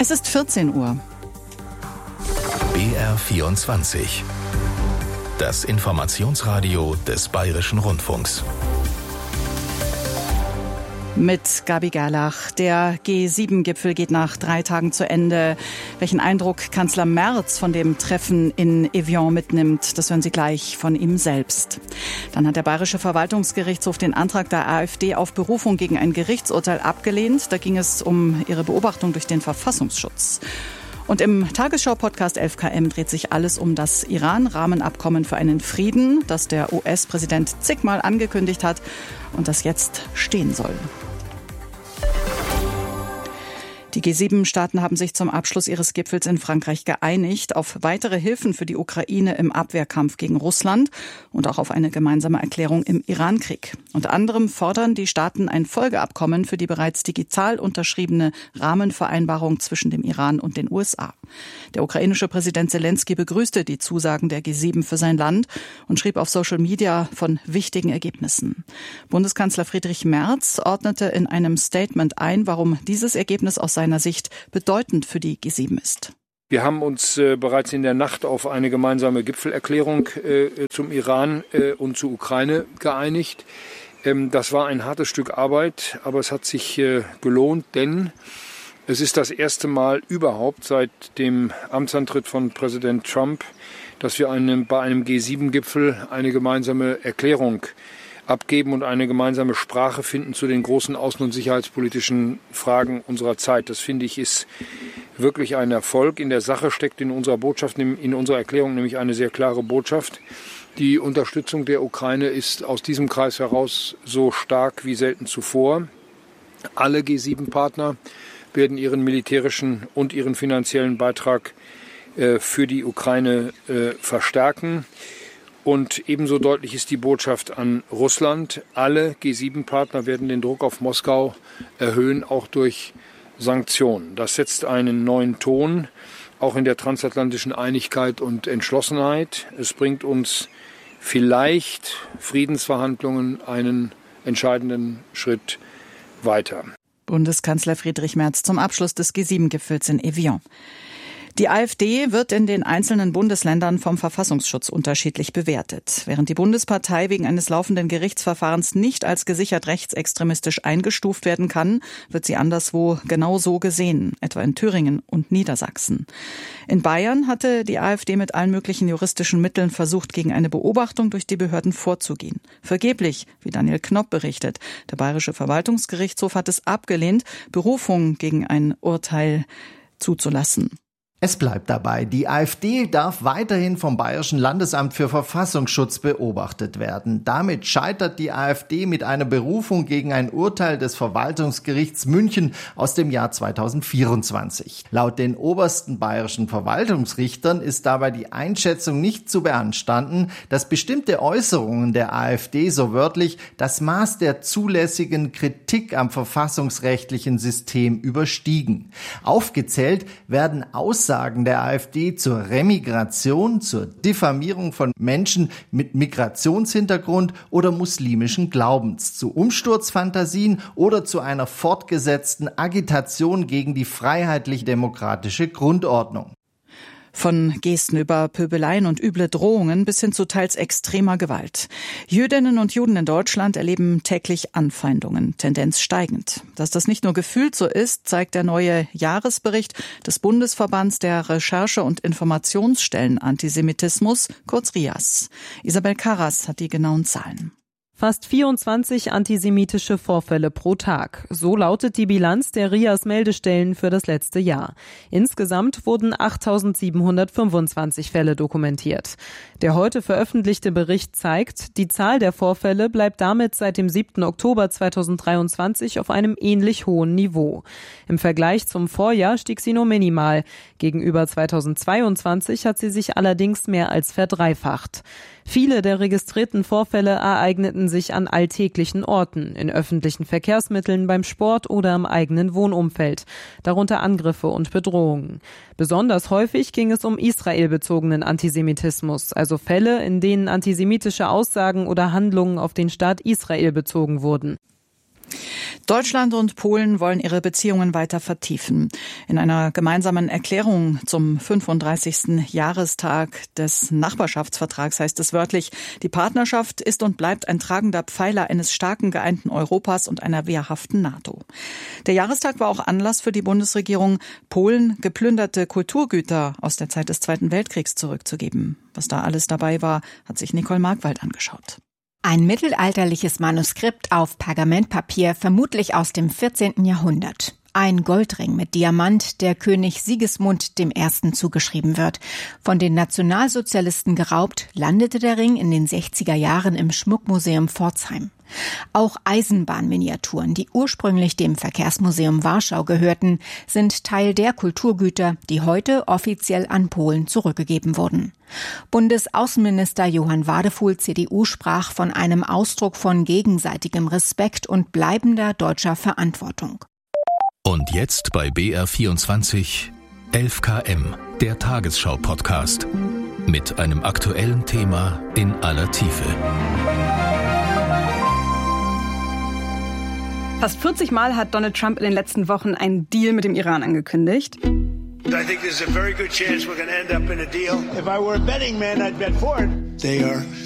Es ist 14 Uhr. BR24. Das Informationsradio des Bayerischen Rundfunks. Mit Gabi Gerlach. Der G7-Gipfel geht nach 3 Tagen zu Ende. Welchen Eindruck Kanzler Merz von dem Treffen in Evian mitnimmt, das hören Sie gleich von ihm selbst. Dann hat der Bayerische Verwaltungsgerichtshof den Antrag der AfD auf Berufung gegen ein Gerichtsurteil abgelehnt. Da ging es um ihre Beobachtung durch den Verfassungsschutz. Und im Tagesschau-Podcast 11KM dreht sich alles um das Iran-Rahmenabkommen für einen Frieden, das der US-Präsident zigmal angekündigt hat und das jetzt stehen soll. Die G7-Staaten haben sich zum Abschluss ihres Gipfels in Frankreich geeinigt auf weitere Hilfen für die Ukraine im Abwehrkampf gegen Russland und auch auf eine gemeinsame Erklärung im Iran-Krieg. Unter anderem fordern die Staaten ein Folgeabkommen für die bereits digital unterschriebene Rahmenvereinbarung zwischen dem Iran und den USA. Der ukrainische Präsident Zelensky begrüßte die Zusagen der G7 für sein Land und schrieb auf Social Media von wichtigen Ergebnissen. Bundeskanzler Friedrich Merz ordnete in einem Statement ein, warum dieses Ergebnis aus seiner Sicht bedeutend für die G7 ist. Wir haben uns bereits in der Nacht auf eine gemeinsame Gipfelerklärung zum Iran und zur Ukraine geeinigt. Das war ein hartes Stück Arbeit, aber es hat sich gelohnt, denn es ist das erste Mal überhaupt seit dem Amtsantritt von Präsident Trump, dass wir bei einem G7-Gipfel eine gemeinsame Erklärung abgeben und eine gemeinsame Sprache finden zu den großen außen- und sicherheitspolitischen Fragen unserer Zeit. Das finde ich ist wirklich ein Erfolg. In der Sache steckt in unserer Botschaft, in unserer Erklärung nämlich eine sehr klare Botschaft. Die Unterstützung der Ukraine ist aus diesem Kreis heraus so stark wie selten zuvor. Alle G7-Partner werden ihren militärischen und ihren finanziellen Beitrag für die Ukraine verstärken. Und ebenso deutlich ist die Botschaft an Russland. Alle G7-Partner werden den Druck auf Moskau erhöhen, auch durch Sanktionen. Das setzt einen neuen Ton, auch in der transatlantischen Einigkeit und Entschlossenheit. Es bringt uns vielleicht Friedensverhandlungen einen entscheidenden Schritt weiter. Bundeskanzler Friedrich Merz zum Abschluss des G7-Gipfels in Evian. Die AfD wird in den einzelnen Bundesländern vom Verfassungsschutz unterschiedlich bewertet. Während die Bundespartei wegen eines laufenden Gerichtsverfahrens nicht als gesichert rechtsextremistisch eingestuft werden kann, wird sie anderswo genauso gesehen, etwa in Thüringen und Niedersachsen. In Bayern hatte die AfD mit allen möglichen juristischen Mitteln versucht, gegen eine Beobachtung durch die Behörden vorzugehen. Vergeblich, wie Daniel Knopp berichtet. Der Bayerische Verwaltungsgerichtshof hat es abgelehnt, Berufung gegen ein Urteil zuzulassen. Es bleibt dabei, die AfD darf weiterhin vom Bayerischen Landesamt für Verfassungsschutz beobachtet werden. Damit scheitert die AfD mit einer Berufung gegen ein Urteil des Verwaltungsgerichts München aus dem Jahr 2024. Laut den obersten bayerischen Verwaltungsrichtern ist dabei die Einschätzung nicht zu beanstanden, dass bestimmte Äußerungen der AfD so wörtlich das Maß der zulässigen Kritik am verfassungsrechtlichen System überstiegen. Aufgezählt werden Aussagen der AfD zur Remigration, zur Diffamierung von Menschen mit Migrationshintergrund oder muslimischen Glaubens, zu Umsturzfantasien oder zu einer fortgesetzten Agitation gegen die freiheitlich-demokratische Grundordnung. Von Gesten über Pöbeleien und üble Drohungen bis hin zu teils extremer Gewalt. Jüdinnen und Juden in Deutschland erleben täglich Anfeindungen, Tendenz steigend. Dass das nicht nur gefühlt so ist, zeigt der neue Jahresbericht des Bundesverbands der Recherche- und Informationsstellen Antisemitismus, kurz RIAS. Isabel Karras hat die genauen Zahlen. Fast 24 antisemitische Vorfälle pro Tag. So lautet die Bilanz der RIAS-Meldestellen für das letzte Jahr. Insgesamt wurden 8.725 Fälle dokumentiert. Der heute veröffentlichte Bericht zeigt, die Zahl der Vorfälle bleibt damit seit dem 7. Oktober 2023 auf einem ähnlich hohen Niveau. Im Vergleich zum Vorjahr stieg sie nur minimal. Gegenüber 2022 hat sie sich allerdings mehr als verdreifacht. Viele der registrierten Vorfälle ereigneten sich an alltäglichen Orten, in öffentlichen Verkehrsmitteln, beim Sport oder im eigenen Wohnumfeld, darunter Angriffe und Bedrohungen. Besonders häufig ging es um israelbezogenen Antisemitismus, also Fälle, in denen antisemitische Aussagen oder Handlungen auf den Staat Israel bezogen wurden. Deutschland und Polen wollen ihre Beziehungen weiter vertiefen. In einer gemeinsamen Erklärung zum 35. Jahrestag des Nachbarschaftsvertrags heißt es wörtlich, die Partnerschaft ist und bleibt ein tragender Pfeiler eines starken, geeinten Europas und einer wehrhaften NATO. Der Jahrestag war auch Anlass für die Bundesregierung, Polen geplünderte Kulturgüter aus der Zeit des Zweiten Weltkriegs zurückzugeben. Was da alles dabei war, hat sich Nicole Markwald angeschaut. Ein mittelalterliches Manuskript auf Pergamentpapier, vermutlich aus dem 14. Jahrhundert. Ein Goldring mit Diamant, der König Sigismund I. zugeschrieben wird. Von den Nationalsozialisten geraubt, landete der Ring in den 60er Jahren im Schmuckmuseum Pforzheim. Auch Eisenbahnminiaturen, die ursprünglich dem Verkehrsmuseum Warschau gehörten, sind Teil der Kulturgüter, die heute offiziell an Polen zurückgegeben wurden. Bundesaußenminister Johann Wadefuhl, CDU, sprach von einem Ausdruck von gegenseitigem Respekt und bleibender deutscher Verantwortung. Und jetzt bei BR24 11 km, der Tagesschau-Podcast. Mit einem aktuellen Thema in aller Tiefe. Fast 40 Mal hat Donald Trump in den letzten Wochen einen Deal mit dem Iran angekündigt. I think there's a very good chance we're going to end up in a deal. If I were a betting man, I'd bet for it. They are